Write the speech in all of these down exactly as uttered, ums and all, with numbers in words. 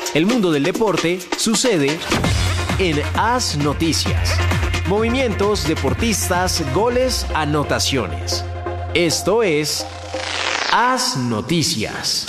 El mundo del deporte sucede en AS Noticias. Movimientos, deportistas, goles, anotaciones. Esto es AS Noticias.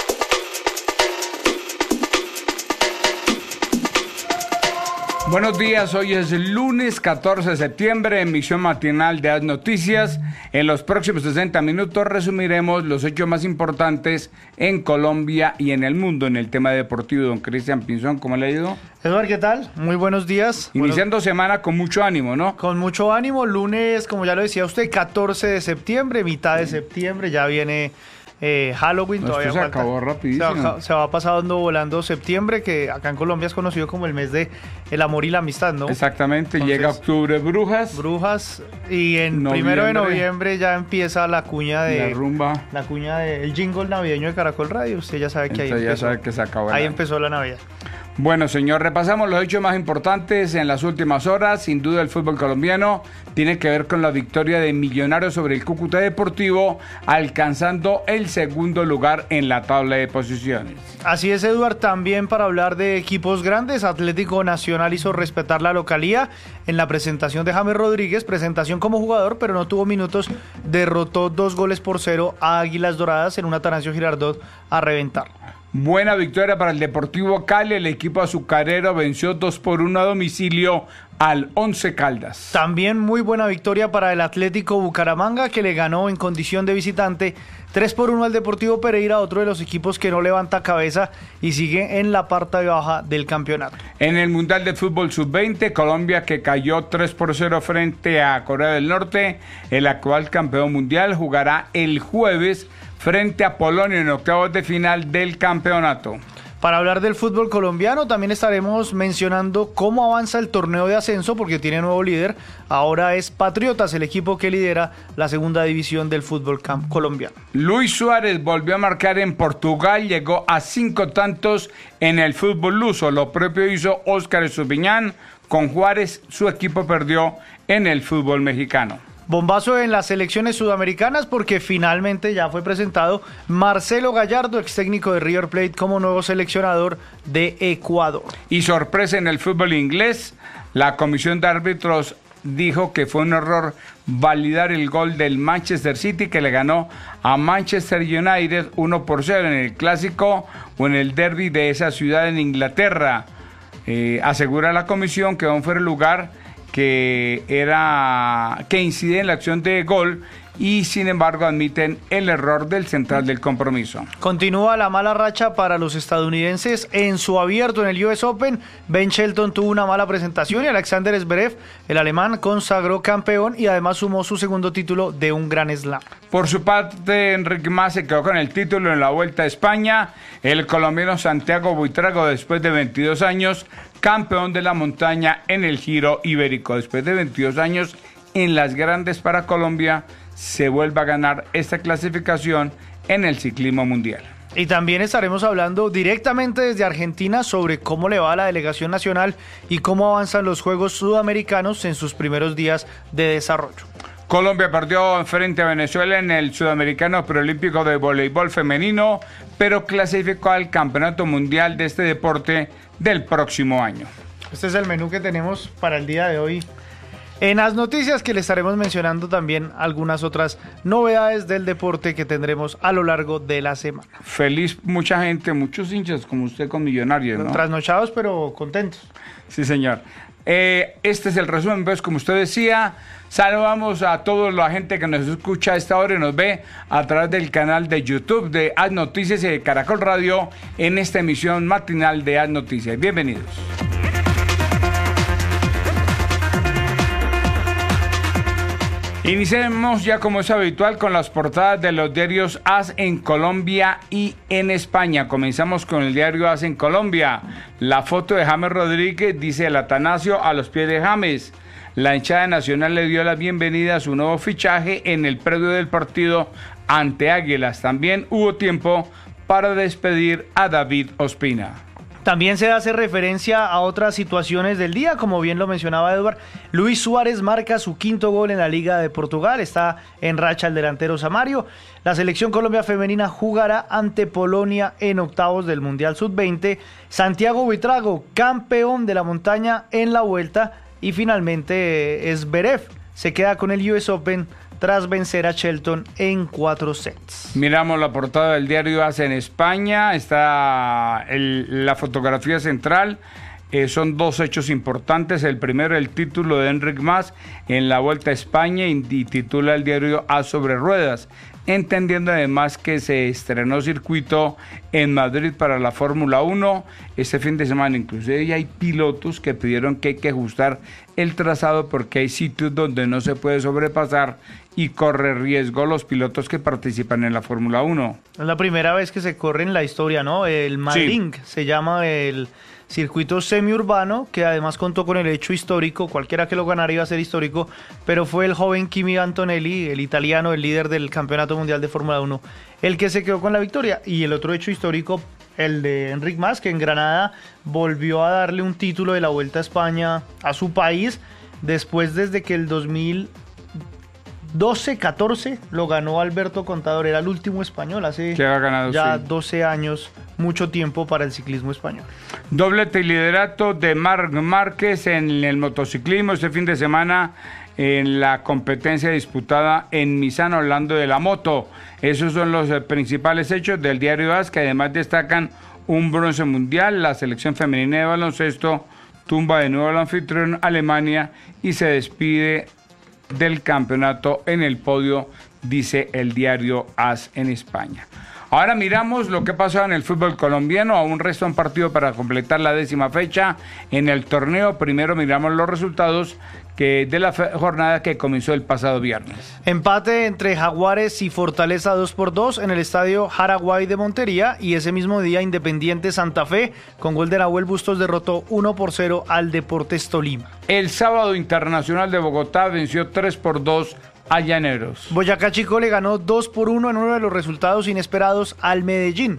Buenos días, hoy es lunes catorce de septiembre, emisión matinal de AS Noticias. En los próximos sesenta minutos resumiremos los hechos más importantes en Colombia y en el mundo en el tema deportivo. Don Cristian Pinzón, ¿cómo le ha ido? Eduardo, ¿qué tal? Muy buenos días. Iniciando bueno, semana con mucho ánimo, ¿no? Con mucho ánimo, lunes, como ya lo decía usted, catorce de septiembre, mitad de septiembre, ya viene... Eh, Halloween. No, todavía esto se falta. acabó rapidísimo. Se va, se va pasando volando septiembre, que acá en Colombia es conocido como el mes de el amor y la amistad, ¿no? Exactamente. Entonces, llega octubre, brujas. Brujas, y en noviembre, primero de noviembre ya empieza la cuña de... La rumba. La cuña de... El jingle navideño de Caracol Radio. Usted ya sabe que Entonces ahí ya empezó. sabe que se acabó. Ahí empezó la Navidad. Bueno, señor, repasamos los hechos más importantes en las últimas horas. Sin duda el fútbol colombiano tiene que ver con la victoria de Millonarios sobre el Cúcuta Deportivo, alcanzando el segundo lugar en la tabla de posiciones. Así es, Eduard. También para hablar de equipos grandes, Atlético Nacional hizo respetar la localía en la presentación de James Rodríguez, presentación como jugador, pero no tuvo minutos, derrotó dos goles por cero a Águilas Doradas en un Atanasio Girardot a reventar. Buena victoria para el Deportivo Cali, el equipo azucarero venció dos por uno a domicilio al Once Caldas. También muy buena victoria para el Atlético Bucaramanga, que le ganó en condición de visitante tres por uno al Deportivo Pereira, otro de los equipos que no levanta cabeza y sigue en la parte baja del campeonato. En el Mundial de Fútbol sub veinte, Colombia, que cayó tres por cero frente a Corea del Norte, el actual campeón mundial, jugará el jueves frente a Polonia en octavos de final del campeonato. Para hablar del fútbol colombiano también estaremos mencionando cómo avanza el torneo de ascenso, porque tiene nuevo líder. Ahora es Patriotas, el equipo que lidera la segunda división del fútbol colombiano. Luis Suárez volvió a marcar en Portugal, llegó a cinco tantos en el fútbol luso. Lo propio hizo Óscar Estupiñán con Juárez, su equipo perdió en el fútbol mexicano. Bombazo en las selecciones sudamericanas porque finalmente ya fue presentado Marcelo Gallardo, ex técnico de River Plate, como nuevo seleccionador de Ecuador. Y sorpresa en el fútbol inglés, la comisión de árbitros dijo que fue un error validar el gol del Manchester City, que le ganó a Manchester United uno por cero en el clásico o en el derbi de esa ciudad en Inglaterra. Eh, asegura la comisión que aún fue el lugar que era que incide en la acción de gol y sin embargo admiten el error del central del compromiso. Continúa la mala racha para los estadounidenses en su abierto en el U S Open. Ben Shelton tuvo una mala presentación y Alexander Zverev, el alemán, consagró campeón y además sumó su segundo título de un Grand Slam. Por su parte, Enrique Mas se quedó con el título en la Vuelta a España. El colombiano Santiago Buitrago, después de veintidós años, campeón de la montaña en el Giro Ibérico. Después de veintidós años en las grandes para Colombia, se vuelve a ganar esta clasificación en el ciclismo mundial. Y también estaremos hablando directamente desde Argentina sobre cómo le va a la delegación nacional y cómo avanzan los Juegos Sudamericanos en sus primeros días de desarrollo. Colombia perdió frente a Venezuela en el Sudamericano Preolímpico de Voleibol Femenino, pero clasificó al Campeonato Mundial de este deporte del próximo año. Este es el menú que tenemos para el día de hoy en las noticias, que le estaremos mencionando también algunas otras novedades del deporte que tendremos a lo largo de la semana. Feliz mucha gente, muchos hinchas como usted con Millonarios, ¿no? Trasnochados pero contentos. Sí, señor. Eh, este es el resumen, pues, como usted decía. Saludamos a toda la gente que nos escucha a esta hora y nos ve a través del canal de YouTube de AS Noticias y de Caracol Radio en esta emisión matinal de AS Noticias. Bienvenidos. Iniciemos ya, como es habitual, con las portadas de los diarios AS en Colombia y en España. Comenzamos con el diario AS en Colombia. La foto de James Rodríguez, dice el Atanasio, a los pies de James. La hinchada nacional le dio la bienvenida a su nuevo fichaje en el predio del partido ante Águilas. También hubo tiempo para despedir a David Ospina. También se hace referencia a otras situaciones del día, como bien lo mencionaba Edward. Luis Suárez marca su quinto gol en la Liga de Portugal, está en racha el delantero Samario. La selección Colombia femenina jugará ante Polonia en octavos del Mundial sub veinte. Santiago Buitrago, campeón de la montaña en la vuelta. Y finalmente Zverev se queda con el U S Open tras vencer a Shelton en cuatro sets. Miramos la portada del diario A S en España, está el, la fotografía central, eh, son dos hechos importantes. El primero, el título de Enric Mas en la Vuelta a España, y, y titula el diario A sobre ruedas, entendiendo además que se estrenó circuito en Madrid para la Fórmula uno este fin de semana. Inclusive ya hay pilotos que pidieron que hay que ajustar el trazado porque hay sitios donde no se puede sobrepasar y corre riesgo los pilotos que participan en la Fórmula uno. Es la primera vez que se corre en la historia, ¿no? El Madrid sí. Se llama el circuito semiurbano, que además contó con el hecho histórico, cualquiera que lo ganara iba a ser histórico, pero fue el joven Kimi Antonelli, el italiano, el líder del Campeonato Mundial de Fórmula uno, el que se quedó con la victoria. Y el otro hecho histórico, el de Enric Mas, que en Granada volvió a darle un título de la Vuelta a España a su país, después desde que el dos mil doce catorce lo ganó Alberto Contador, era el último español, hace que ha ganado, ya sí. doce años, mucho tiempo para el ciclismo español. Doblete y liderato de Marc Márquez en el motociclismo este fin de semana en la competencia disputada en Misano, hablando de la moto. Esos son los eh, principales hechos del diario A S, que además destacan un bronce mundial. La selección femenina de baloncesto tumba de nuevo al anfitrión Alemania y se despide del campeonato en el podio, dice el diario A S en España. Ahora miramos lo que pasó en el fútbol colombiano. Aún resta un partido para completar la décima fecha en el torneo. Primero miramos los resultados que de la jornada que comenzó el pasado viernes. Empate entre Jaguares y Fortaleza dos por dos en el estadio Jaraguay de Montería, y ese mismo día Independiente Santa Fe con gol de Nahuel Bustos derrotó uno por cero al Deportes Tolima. El sábado Internacional de Bogotá venció tres por dos a Llaneros. Boyacá Chico le ganó dos por uno en uno de los resultados inesperados al Medellín.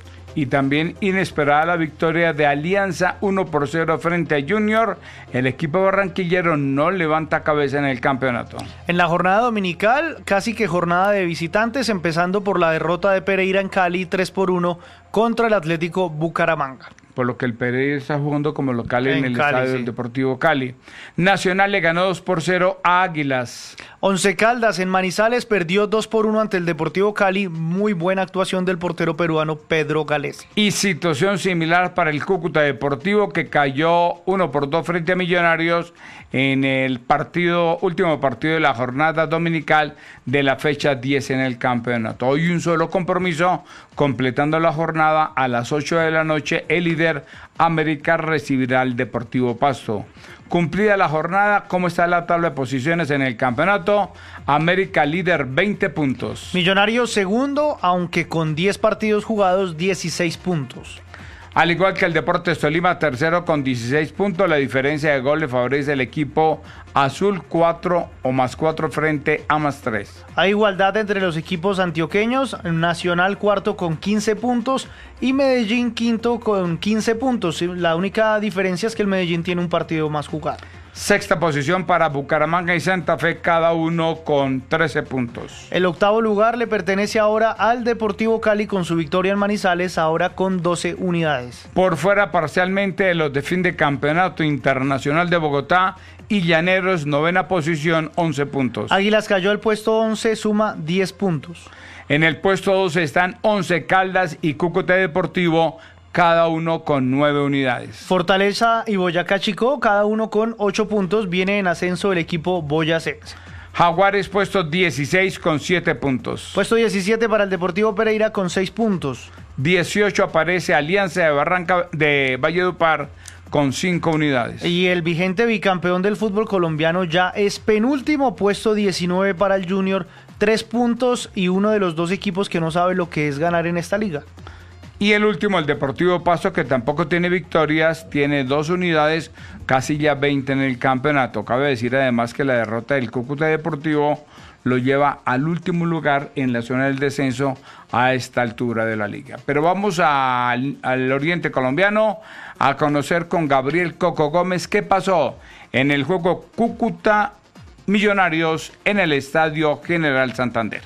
Y también inesperada la victoria de Alianza uno por cero frente a Junior. El equipo barranquillero no levanta cabeza en el campeonato. En la jornada dominical, casi que jornada de visitantes, empezando por la derrota de Pereira en Cali tres por uno contra el Atlético Bucaramanga. Por lo que el Pereira está jugando como local en, en el Cali, estadio sí. del Deportivo Cali. Nacional le ganó dos por cero a Águilas. Once Caldas en Manizales perdió dos por uno ante el Deportivo Cali. Muy buena actuación del portero peruano Pedro Galese. Y situación similar para el Cúcuta Deportivo, que cayó uno por dos frente a Millonarios en el partido último partido de la jornada dominical de la fecha diez en el campeonato. Hoy un solo compromiso, completando la jornada a las ocho de la noche. El líder América recibirá al Deportivo Pasto. Cumplida la jornada, ¿cómo está la tabla de posiciones en el campeonato? América líder, veinte puntos. Millonarios segundo, aunque con diez partidos jugados, dieciséis puntos. Al igual que el Deportes Tolima, tercero con dieciséis puntos. La diferencia de gol le favorece al equipo azul, cuatro o más cuatro frente a más tres. Hay igualdad entre los equipos antioqueños. Nacional cuarto con quince puntos y Medellín quinto con quince puntos. La única diferencia es que el Medellín tiene un partido más jugado. Sexta posición para Bucaramanga y Santa Fe, cada uno con trece puntos. El octavo lugar le pertenece ahora al Deportivo Cali con su victoria en Manizales, ahora con doce unidades. Por fuera parcialmente de los de fin de campeonato, Internacional de Bogotá y Llaneros, novena posición, once puntos. Águilas cayó al puesto once, suma diez puntos. En el puesto doce están Once Caldas y Cúcuta Deportivo, cada uno con nueve unidades. Fortaleza y Boyacá Chico, cada uno con ocho puntos. Viene en ascenso el equipo Boyacense. Jaguares puesto dieciséis con siete puntos. Puesto diecisiete para el Deportivo Pereira con seis puntos. dieciocho aparece Alianza de Barranca de Valledupar con cinco unidades. Y el vigente bicampeón del fútbol colombiano ya es penúltimo, puesto diecinueve para el Junior, tres puntos, y uno de los dos equipos que no sabe lo que es ganar en esta liga. Y el último, el Deportivo Pasto, que tampoco tiene victorias, tiene dos unidades, casi ya veinte en el campeonato. Cabe decir además que la derrota del Cúcuta Deportivo lo lleva al último lugar en la zona del descenso a esta altura de la liga. Pero vamos a, al, al oriente colombiano a conocer con Gabriel Coco Gómez qué pasó en el juego Cúcuta Millonarios en el Estadio General Santander.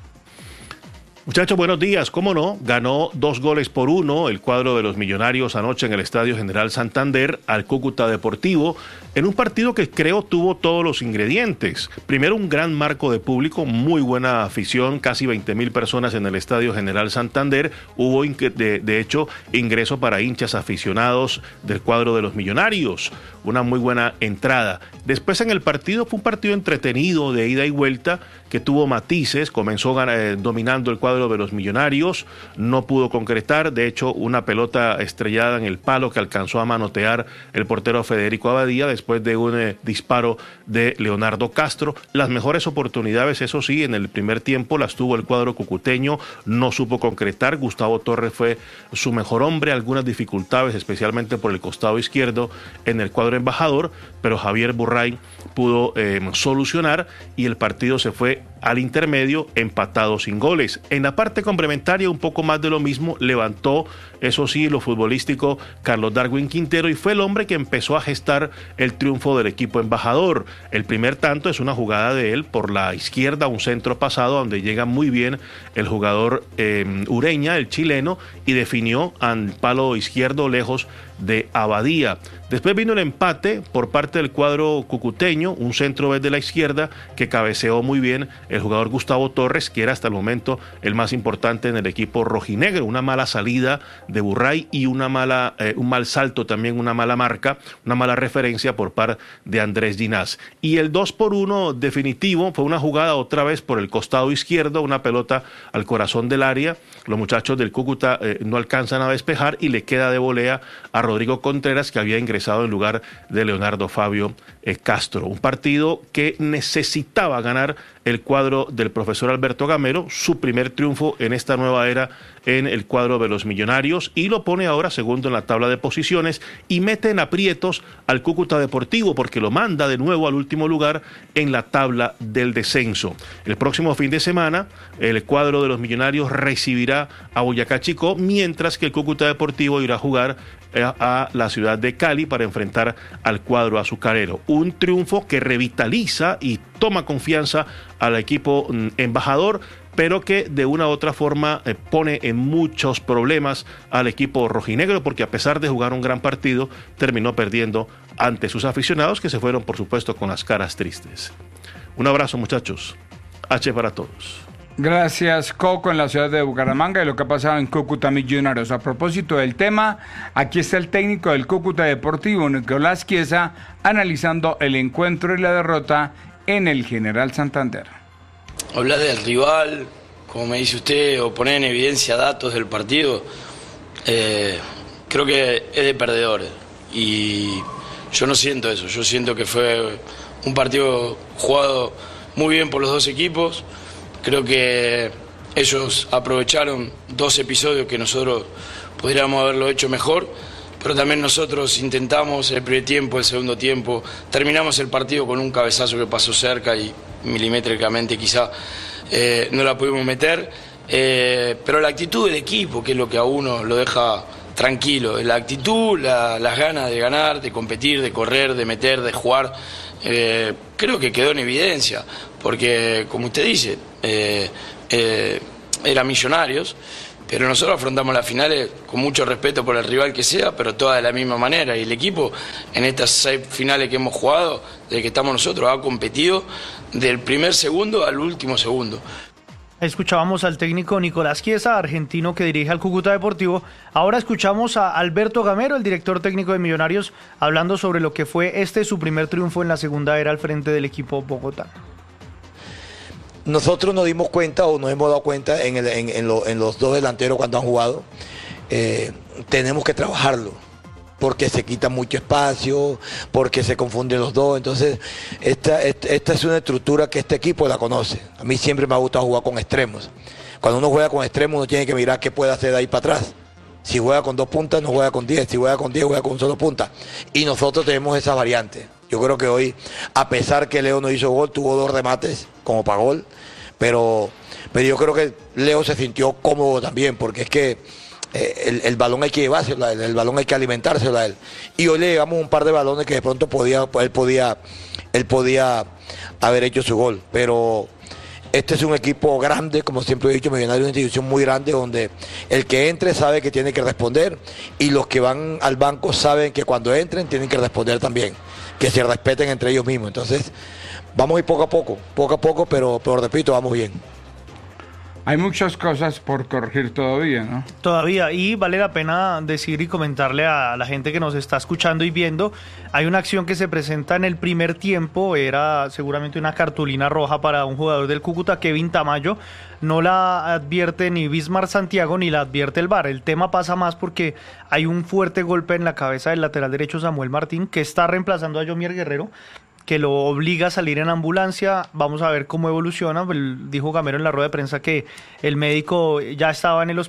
Muchachos, buenos días. ¿Cómo no? Ganó dos goles por uno el cuadro de los Millonarios anoche en el Estadio General Santander al Cúcuta Deportivo en un partido que creo tuvo todos los ingredientes. Primero, un gran marco de público, muy buena afición, casi veinte mil personas en el Estadio General Santander. Hubo, de, de hecho, ingreso para hinchas aficionados del cuadro de los Millonarios. Una muy buena entrada. Después en el partido fue un partido entretenido de ida y vuelta que tuvo matices. Comenzó eh, dominando el cuadro de los Millonarios, no pudo concretar. De hecho, una pelota estrellada en el palo que alcanzó a manotear el portero Federico Abadía después de un eh, disparo de Leonardo Castro. Las mejores oportunidades, eso sí, en el primer tiempo las tuvo el cuadro cucuteño, no supo concretar. Gustavo Torres fue su mejor hombre, algunas dificultades, especialmente por el costado izquierdo en el cuadro embajador, pero Javier Burray pudo eh, solucionar y el partido se fue al intermedio empatado sin goles. En la parte complementaria un poco más de lo mismo, levantó, eso sí, lo futbolístico Carlos Darwin Quintero y fue el hombre que empezó a gestar el triunfo del equipo embajador. El primer tanto es una jugada de él por la izquierda, un centro pasado donde llega muy bien el jugador eh, Ureña, el chileno, y definió al palo izquierdo lejos de Abadía. Después vino el empate por parte del cuadro cucuteño, un centro desde la izquierda que cabeceó muy bien el jugador Gustavo Torres, que era hasta el momento el más importante en el equipo rojinegro. Una mala salida de Burray y una mala, eh, un mal salto también, una mala marca, una mala referencia por parte de Andrés Ginás. Y el dos por uno definitivo fue una jugada otra vez por el costado izquierdo, una pelota al corazón del área. Los muchachos del Cúcuta eh, no alcanzan a despejar y le queda de volea a Rodrigo Contreras, que había ingresado en lugar de Leonardo Fabio eh, Castro. Un partido que necesitaba ganar el cuadro del profesor Alberto Gamero, su primer triunfo en esta nueva era en el cuadro de los Millonarios, y lo pone ahora segundo en la tabla de posiciones y mete en aprietos al Cúcuta Deportivo porque lo manda de nuevo al último lugar en la tabla del descenso. El próximo fin de semana el cuadro de los Millonarios recibirá a Boyacá Chicó, mientras que el Cúcuta Deportivo irá a jugar a la ciudad de Cali para enfrentar al cuadro azucarero. Un triunfo que revitaliza y toma confianza al equipo embajador, pero que de una u otra forma eh, pone en muchos problemas al equipo rojinegro, porque a pesar de jugar un gran partido, terminó perdiendo ante sus aficionados, que se fueron, por supuesto, con las caras tristes. Un abrazo, muchachos. H para todos. Gracias, Coco, en la ciudad de Bucaramanga, y lo que ha pasado en Cúcuta Millonarios. A propósito del tema, aquí está el técnico del Cúcuta Deportivo, Nicolás Chiesa, analizando el encuentro y la derrota en el General Santander. Hablar del rival, como me dice usted, o poner en evidencia datos del partido, eh, creo que es de perdedores. Y yo no siento eso, yo siento que fue un partido jugado muy bien por los dos equipos. Creo que ellos aprovecharon dos episodios que nosotros podríamos haberlo hecho mejor, pero también nosotros intentamos el primer tiempo, el segundo tiempo, terminamos el partido con un cabezazo que pasó cerca y milimétricamente quizá eh, no la pudimos meter, eh, pero la actitud del equipo, que es lo que a uno lo deja tranquilo, la actitud, la, las ganas de ganar, de competir, de correr, de meter, de jugar, eh, creo que quedó en evidencia, porque como usted dice, eh, eh, eran Millonarios, pero nosotros afrontamos las finales con mucho respeto por el rival que sea, pero todas de la misma manera, y el equipo en estas seis finales que hemos jugado, desde que estamos nosotros, ha competido del primer segundo al último segundo. Escuchábamos al técnico Nicolás Chiesa, argentino que dirige al Cúcuta Deportivo. Ahora escuchamos a Alberto Gamero, el director técnico de Millonarios, hablando sobre lo que fue este su primer triunfo en la segunda era al frente del equipo bogotano. Nosotros nos dimos cuenta o nos hemos dado cuenta en, el, en, en, lo, en los dos delanteros cuando han jugado, eh, tenemos que trabajarlo, porque se quita mucho espacio, porque se confunden los dos. Entonces, esta, esta, esta es una estructura que este equipo la conoce. A mí siempre me ha gustado jugar con extremos. Cuando uno juega con extremos, uno tiene que mirar qué puede hacer de ahí para atrás. Si juega con dos puntas, no juega con diez. Si juega con diez, juega con un solo punta. Y nosotros tenemos esa variante. Yo creo que hoy, a pesar que Leo no hizo gol, tuvo dos remates como para gol, pero, pero yo creo que Leo se sintió cómodo también, porque es que eh, el, el balón hay que llevárselo a él, el balón hay que alimentárselo a él. Y hoy le llevamos un par de balones que de pronto podía, él podía, él podía haber hecho su gol, pero este es un equipo grande, como siempre he dicho, Millonarios es una institución muy grande donde el que entre sabe que tiene que responder y los que van al banco saben que cuando entren tienen que responder también, que se respeten entre ellos mismos. Entonces, vamos a ir poco a poco, poco a poco, pero, pero repito, vamos bien. Hay muchas cosas por corregir todavía, ¿no? Todavía, y vale la pena decir y comentarle a la gente que nos está escuchando y viendo, hay una acción que se presenta en el primer tiempo, era seguramente una cartulina roja para un jugador del Cúcuta, Kevin Tamayo, no la advierte ni Bismar Santiago ni la advierte el V A R. El tema pasa más porque hay un fuerte golpe en la cabeza del lateral derecho Samuel Martín, que está reemplazando a Yomier Guerrero, que lo obliga a salir en ambulancia. Vamos a ver cómo evoluciona. Dijo Gamero en la rueda de prensa que el médico ya estaba en el hospital